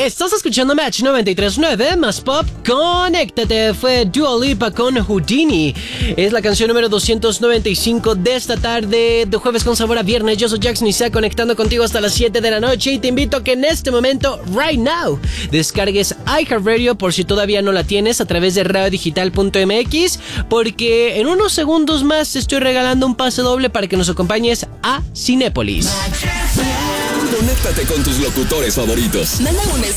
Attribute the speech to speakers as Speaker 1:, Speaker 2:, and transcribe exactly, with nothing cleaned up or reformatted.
Speaker 1: Estás escuchando Match noventa y tres punto nueve, más pop, conéctate. Fue Dua Lipa con Houdini. Es la canción número doscientos noventa y cinco de esta tarde, de jueves con sabor a viernes. Yo soy Jackson Isaac, conectando contigo hasta las siete de la noche. Y te invito a que en este momento, right now, descargues iHeartRadio por si todavía no la tienes a través de radio digital punto m x, porque en unos segundos más te estoy regalando un pase doble para que nos acompañes a Cinépolis.
Speaker 2: Conéctate con tus locutores favoritos.
Speaker 3: Manda un mensaje